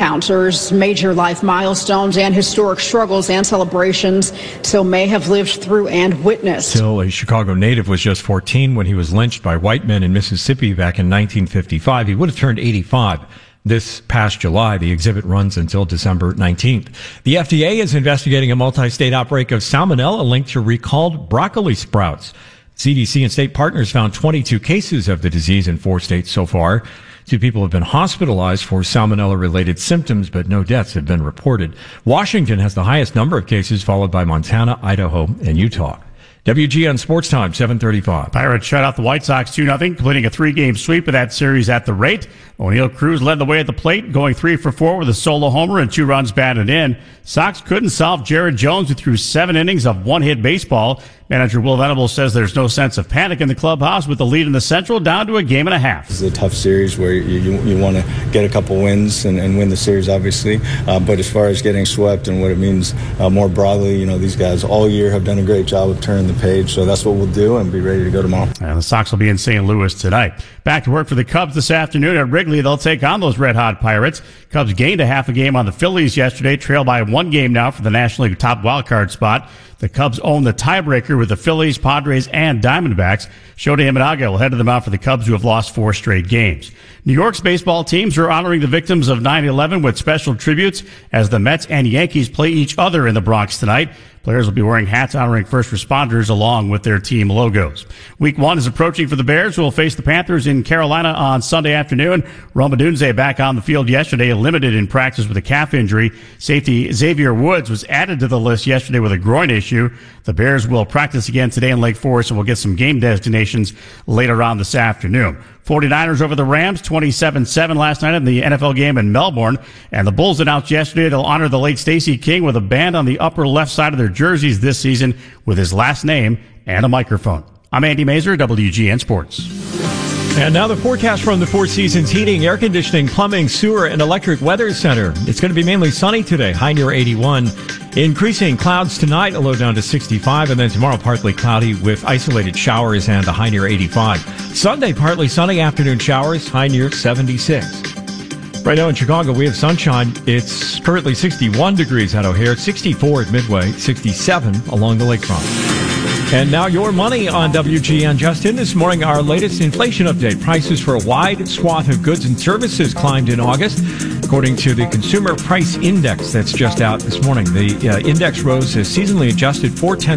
encounters, major life milestones, and historic struggles and celebrations Till may have lived through and witnessed. Till, a Chicago native, was just 14 when he was lynched by white men in Mississippi back in 1955. He would have turned 85 this past July. The exhibit runs until December 19th. The FDA is investigating a multi-state outbreak of salmonella linked to recalled broccoli sprouts. CDC and state partners found 22 cases of the disease in 4 states so far. 2 people have been hospitalized for salmonella-related symptoms, but no deaths have been reported. Washington has the highest number of cases, followed by Montana, Idaho, and Utah. WGN Sports Time, 7:35. Pirates shut out the White Sox 2-0, completing a 3-game sweep of that series at the rate. O'Neill Cruz led the way at the plate, going 3 for 4 with a solo homer and 2 runs batted in. Sox couldn't solve Jared Jones, who threw 7 innings of one-hit baseball. Manager Will Venables says there's no sense of panic in the clubhouse with the lead in the Central down to a game and a half. This is a tough series where you want to get a couple wins and win the series, obviously. But as far as getting swept and what it means more broadly, these guys all year have done a great job of turning the page. So that's what we'll do and be ready to go tomorrow. And the Sox will be in St. Louis tonight. Back to work for the Cubs this afternoon at Wrigley. They'll take on those red-hot Pirates. Cubs gained a half a game on the Phillies yesterday, trail by 1 game now for the National League top wildcard spot. The Cubs own the tiebreaker with the Phillies, Padres, and Diamondbacks. Shota Imanaga will head to the mound for the Cubs, who have lost 4 straight games. New York's baseball teams are honoring the victims of 9/11 with special tributes as the Mets and Yankees play each other in the Bronx tonight. Players will be wearing hats honoring first responders along with their team logos. Week 1 is approaching for the Bears, who will face the Panthers in Carolina on Sunday afternoon. Rome Odunze back on the field yesterday, limited in practice with a calf injury. Safety Xavier Woods was added to the list yesterday with a groin issue. The Bears will practice again today in Lake Forest and will get some game destinations later on this afternoon. 49ers over the Rams, 27-7 last night in the NFL game in Melbourne. And the Bulls announced yesterday they'll honor the late Stacey King with a band on the upper left side of their jerseys this season with his last name and a microphone. I'm Andy Mazer, WGN Sports. And now the forecast from the Four Seasons Heating, Air Conditioning, Plumbing, Sewer, and Electric Weather Center. It's going to be mainly sunny today, high near 81. Increasing clouds tonight, a low down to 65, and then tomorrow partly cloudy with isolated showers and a high near 85. Sunday, partly sunny, afternoon showers, high near 76. Right now in Chicago, we have sunshine. It's currently 61 degrees at O'Hare, 64 at Midway, 67 along the lakefront. And now your money on WGN. Just in this morning, our latest inflation update. Prices for a wide swath of goods and services climbed in August, according to the Consumer Price Index that's just out this morning. The index rose a seasonally adjusted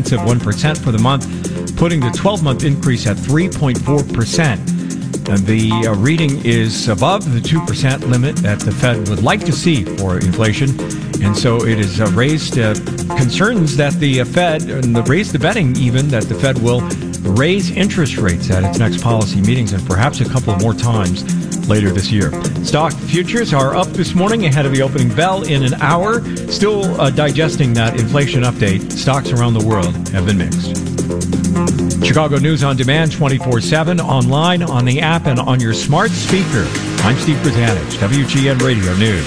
0.4% for the month, putting the 12-month increase at 3.4%. And the reading is above the 2% limit that the Fed would like to see for inflation. And so it has raised concerns that the Fed, and raised the betting even, that the Fed will raise interest rates at its next policy meetings and perhaps a couple more times later this year. Stock futures are up this morning ahead of the opening bell in an hour. Still digesting that inflation update. Stocks around the world have been mixed. Chicago News on Demand 24/7, online, on the app, and on your smart speaker. I'm Steve Brzanich, WGN Radio News.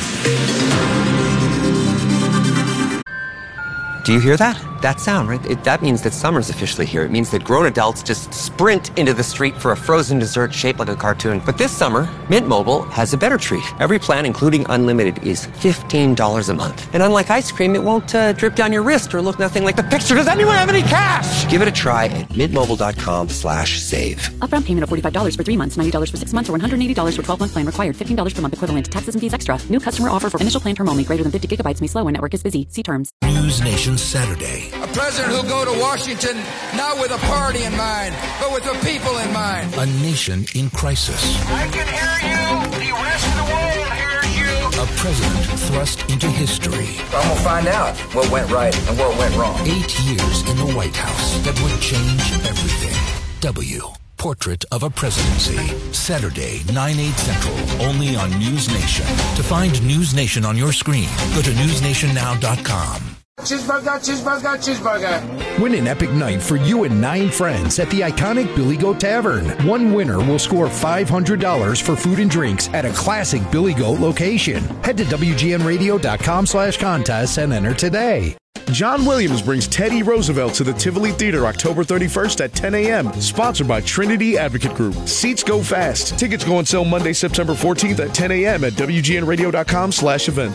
Do you hear that? That sound, right? That means that summer's officially here. It means that grown adults just sprint into the street for a frozen dessert shaped like a cartoon. But this summer, Mint Mobile has a better treat. Every plan, including unlimited, is $15 a month. And unlike ice cream, it won't drip down your wrist or look nothing like the picture. Does anyone have any cash? Give it a try at mintmobile.com/save. Upfront payment of $45 for 3 months, $90 for 6 months, or $180 for 12-month plan required. $15 per month equivalent. Taxes and fees extra. New customer offer for initial plan term only. Greater than 50 gigabytes may slow when network is busy. See terms. News Nation Saturday. A president who'll go to Washington not with a party in mind, but with the people in mind. A nation in crisis. I can hear you. The rest of the world hears you. A president thrust into history. I'm going to find out what went right and what went wrong. 8 years in the White House that would change everything. Portrait of a Presidency. Saturday, 9/8 Central, only on News Nation. To find News Nation on your screen, go to newsnationnow.com. Cheeseburger, cheeseburger, cheeseburger. Win an epic night for you and 9 friends at the iconic Billy Goat Tavern. One winner will score $500 for food and drinks at a classic Billy Goat location. Head to WGNradio.com/contests and enter today. John Williams brings Teddy Roosevelt to the Tivoli Theater October 31st at 10 a.m. Sponsored by Trinity Advocate Group. Seats go fast. Tickets go on sale Monday, September 14th at 10 a.m. at WGNradio.com/events.